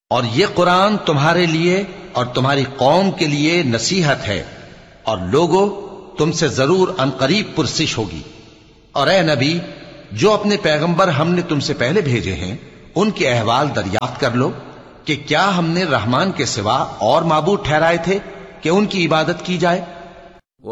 और ये कुरान तुम्हारे लिए और तुम्हारी कौम के लिए नसीहत है, और लोगों तुमसे जरूर अनकरीब पुरसिश होगी। और ए नबी, जो अपने पैगंबर हमने तुमसे पहले भेजे हैं उनके अहवाल दरियाफ्त कर लो कि क्या हमने रहमान के सिवा और माबूद ठहराए थे कि उनकी इबादत की जाए।